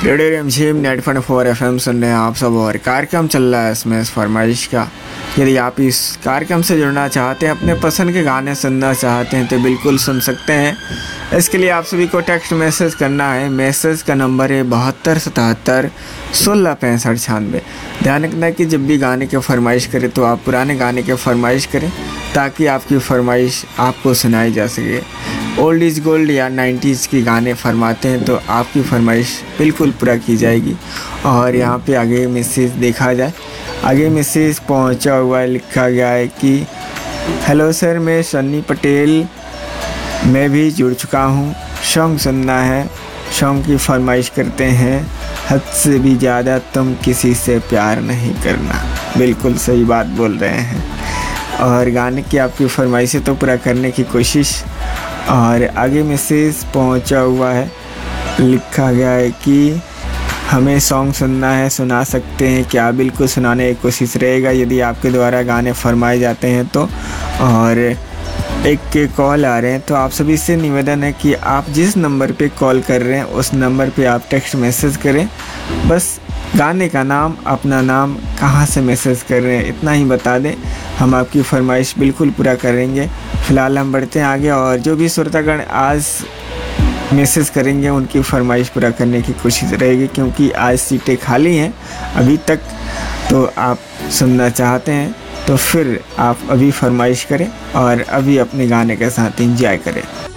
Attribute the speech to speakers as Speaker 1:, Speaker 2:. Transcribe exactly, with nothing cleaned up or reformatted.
Speaker 1: Radio रिमझिम ninety point four F M सुन रहे हैं आप सब। और कार्यक्रम चल रहा है इसमें फरमाइश का। यदि आप इस कार्यक्रम से जुड़ना चाहते हैं, अपने पसंद के गाने सुनना चाहते हैं तो बिल्कुल सुन सकते हैं। इसके लिए आप सभी को टेक्स्ट मैसेज करना है। मैसेज का नंबर है बहत्तर सतहत्तर सोलह पैंसठ छियानवे। ध्यान रखना कि जब भी गाने की फरमाइश करें तो आप पुराने गाने की फरमाइश करें ताकि आपकी फरमाइश आपको सुनाई जा सके। ओल्ड इज़ गोल्ड या नाइन्टीज़ की गाने फरमाते हैं तो आपकी फरमाइश बिल्कुल पूरा की जाएगी। और यहाँ पे आगे मैसेज देखा जाए, आगे मैसेज पहुँचा हुआ है, लिखा गया है कि हेलो सर, मैं सन्नी पटेल, मैं भी जुड़ चुका हूँ। सॉन्ग सुनना है, सॉन्ग की फरमाइश करते हैं। हद से भी ज़्यादा तुम किसी से प्यार नहीं करना। बिल्कुल सही बात बोल रहे हैं। और गाने की आपकी फरमाइशें तो पूरा करने की कोशिश। और आगे मैसेज पहुंचा हुआ है, लिखा गया है कि हमें सॉन्ग सुनना है, सुना सकते हैं क्या? बिल्कुल सुनाने की कोशिश रहेगा यदि आपके द्वारा गाने फरमाए जाते हैं तो। और एक के कॉल आ रहे हैं तो आप सभी से निवेदन है कि आप जिस नंबर पे कॉल कर रहे हैं उस नंबर पे आप टेक्स्ट मैसेज करें। बस गाने का नाम, अपना नाम, कहाँ से मैसेज कर रहे हैं, इतना ही बता दें, हम आपकी फरमाइश बिल्कुल पूरा करेंगे। फ़िलहाल हम बढ़ते हैं आगे और जो भी श्रोतागण आज मैसेज करेंगे उनकी फरमाइश पूरा करने की कोशिश रहेगी, क्योंकि आज सीटें खाली हैं अभी तक। तो आप सुनना चाहते हैं तो फिर आप अभी फरमाइश करें और अभी अपने गाने के साथ एंजॉय करें।